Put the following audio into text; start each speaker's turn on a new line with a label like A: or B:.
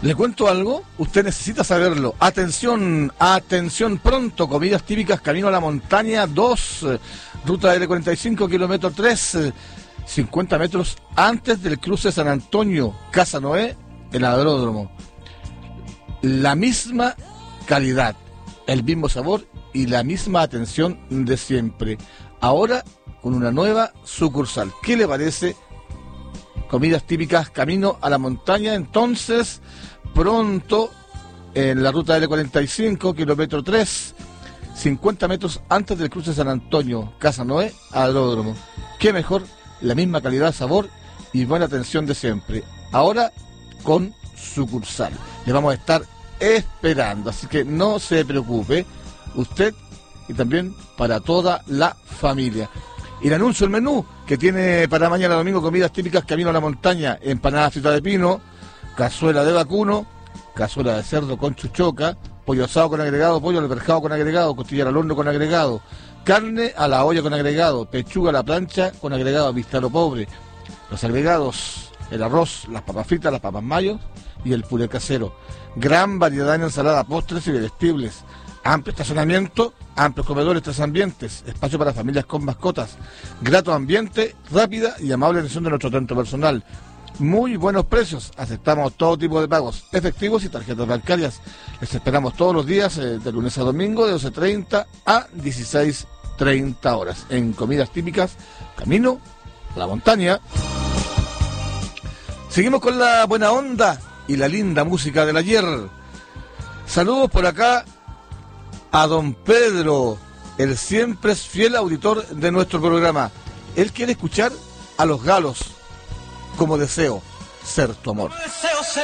A: ¿Le cuento algo? Usted necesita saberlo. Atención, atención pronto. Comidas típicas Camino a la Montaña 2, ruta L45, kilómetro 3, 50 metros antes del cruce San Antonio, Casa Noé, el aeródromo. La misma calidad, el mismo sabor y la misma atención de siempre. Ahora con una nueva sucursal. ¿Qué le parece? Comidas típicas Camino a la Montaña, entonces, pronto, en la ruta L45, kilómetro 3, 50 metros antes del cruce San Antonio, Casa Noé, aeródromo. ¿Qué mejor? La misma calidad, sabor y buena atención de siempre. Ahora con sucursal. Le vamos a estar esperando, así que no se preocupe, usted y también para toda la familia. Y le anuncio el menú que tiene para mañana domingo: comidas típicas Camino a la Montaña, empanada frita de pino, cazuela de vacuno, cazuela de cerdo con chuchoca, pollo asado con agregado, pollo alberjado con agregado, costillar al horno con agregado, carne a la olla con agregado, pechuga a la plancha con agregado, vista a lo pobre. Los agregados: el arroz, las papas fritas, las papas mayo y el puré casero. Gran variedad en ensalada, postres y bebestibles. Amplio estacionamiento, amplios comedores, 3 ambientes, espacio para familias con mascotas, grato ambiente, rápida y amable atención de nuestro atento personal. Muy buenos precios, aceptamos todo tipo de pagos, efectivos y tarjetas bancarias. Les esperamos todos los días, de lunes a domingo, de 12:30 a 16:30 horas, en Comidas Típicas Camino a la Montaña. Seguimos con la buena onda y la linda música del ayer. Saludos por acá a don Pedro, el siempre es fiel auditor de nuestro programa. Él quiere escuchar a Los Galos, Como deseo ser tu amor.